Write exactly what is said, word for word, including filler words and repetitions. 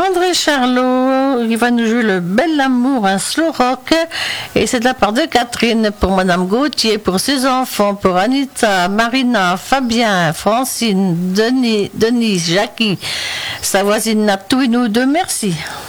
André Charlot, il va nous jouer le Bel Amour, un slow rock. Et c'est de la part de Catherine pour Madame Gauthier, pour ses enfants, pour Anita, Marina, Fabien, Francine, Denis, Denise, Jackie, sa voisine Natou et nous deux. Merci.